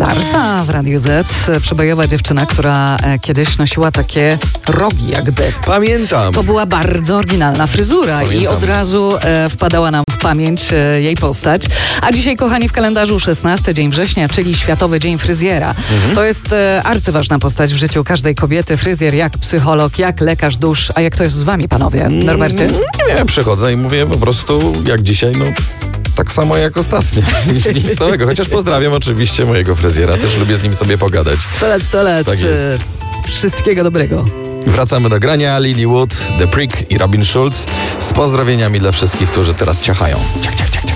Larsa w Radiu Z. Przebojowa dziewczyna, która kiedyś nosiła takie rogi jakby. Pamiętam. To była bardzo oryginalna fryzura i od razu wpadała nam w pamięć jej postać. A dzisiaj, kochani, w kalendarzu 16 dzień września, czyli Światowy Dzień Fryzjera. To jest arcyważna postać w życiu każdej kobiety. Fryzjer jak psycholog, jak lekarz dusz. A jak to jest z wami, panowie? Norbercie? Nie, przychodzę i mówię po prostu jak dzisiaj, tak samo jak ostatnio. Nic nowego. Chociaż pozdrawiam oczywiście mojego fryzjera. Też lubię z nim sobie pogadać. 100 lat. Tak jest. Wszystkiego dobrego. Wracamy do grania. Lily Wood, The Prick i Robin Schulz z pozdrowieniami dla wszystkich, którzy teraz ciachają. Ciach, ciach, ciach, ciach.